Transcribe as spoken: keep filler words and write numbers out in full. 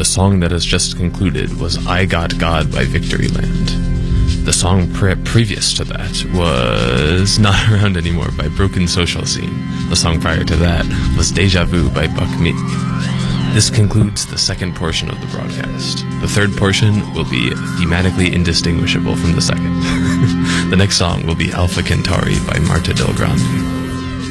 The song that has just concluded was I Got God by Victoryland. The song pre previous to that was Not Around Anymore by Broken Social Scene. The song prior to that was Deja Vu by Buck Meek. This concludes the second portion of the broadcast. The third portion will be thematically indistinguishable from the second. The next song will be Alpha Centauri by Marta Del Grande.